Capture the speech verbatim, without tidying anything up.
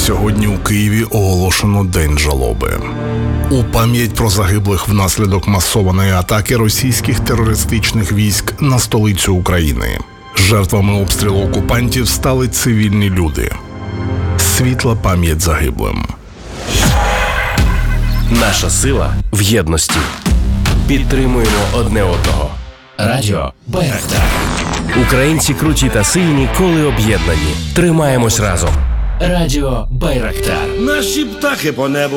Сьогодні у Києві оголошено День жалоби. У пам'ять про загиблих внаслідок масованої атаки російських терористичних військ на столицю України. Жертвами обстрілу окупантів стали цивільні люди. Світла пам'ять загиблим. Наша сила в єдності. Підтримуємо одне одного. Радіо Байрактар. Українці круті та сильні, коли об'єднані. Тримаємось разом. Радіо Байрактар. Наші птахи по небу